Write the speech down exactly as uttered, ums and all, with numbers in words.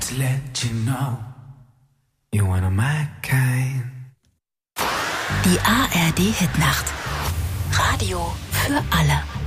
just let you know, you're one of my kind. Die A R D Hitnacht. Radio für alle.